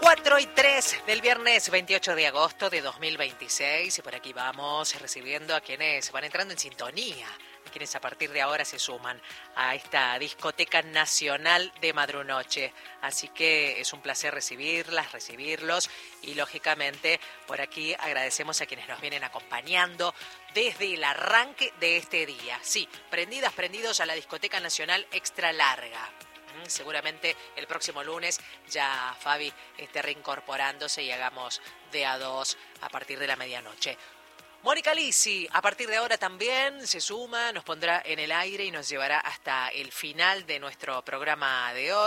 4:03 del viernes 28 de agosto de 2026 y por aquí vamos recibiendo a quienes van entrando en sintonía, a quienes a partir de ahora se suman a esta discoteca nacional de Madrunoche. Así que es un placer recibirlos y lógicamente por aquí agradecemos a quienes nos vienen acompañando desde el arranque de este día. Sí, prendidos a la discoteca nacional extra larga. Seguramente el próximo lunes ya Fabi esté reincorporándose y hagamos de a dos a partir de la medianoche. Mónica Lisi, a partir de ahora también se suma, nos pondrá en el aire y nos llevará hasta el final de nuestro programa de hoy.